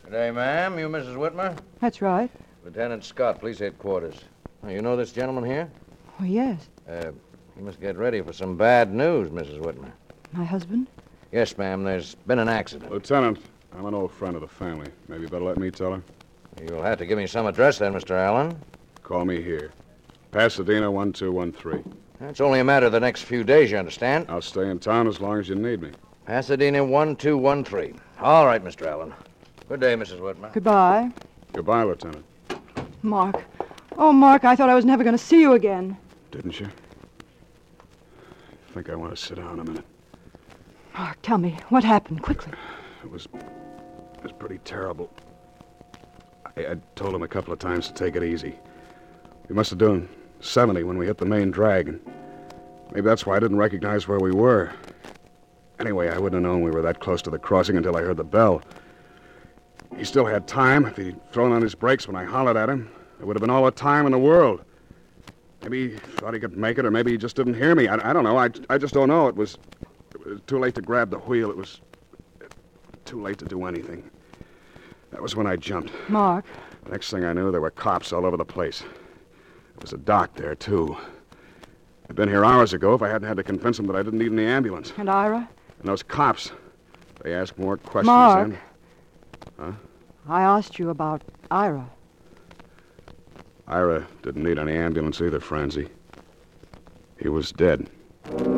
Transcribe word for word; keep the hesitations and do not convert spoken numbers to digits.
Good day, ma'am. You Missus Whitmer? That's right. Lieutenant Scott, police headquarters. Oh, you know this gentleman here? Oh, yes. Uh, you must get ready for some bad news, Missus Whitmer. My husband? Yes, ma'am. There's been an accident. Lieutenant, I'm an old friend of the family. Maybe you better let me tell her. You'll have to give me some address then, Mister Allen. Call me here. Pasadena one two one three. It's only a matter of the next few days, you understand? I'll stay in town as long as you need me. Pasadena one two one three. All right, Mister Allen. Good day, Missus Whitmer. Goodbye. Goodbye, Lieutenant. Mark. Oh, Mark, I thought I was never going to see you again. Didn't you? I think I want to sit down a minute. Mark, tell me, what happened? Quickly. It was... It was pretty terrible. I, I told him a couple of times to take it easy. We must have done seventy when we hit the main drag, and maybe that's why I didn't recognize where we were. Anyway, I wouldn't have known we were that close to the crossing until I heard the bell. He still had time. If he'd thrown on his brakes when I hollered at him, there would have been all the time in the world. Maybe he thought he could make it, or maybe he just didn't hear me. I, I don't know. I, I just don't know. It was, it was too late to grab the wheel. It was too late to do anything. That was when I jumped. Mark. Next thing I knew, there were cops all over the place. There was a doc there, too. I'd been here hours ago if I hadn't had to convince them that I didn't need any ambulance. And Ira? And those cops, they asked more questions Mark. then. Huh? I asked you about Ira. Ira didn't need any ambulance either, Francie. He was dead.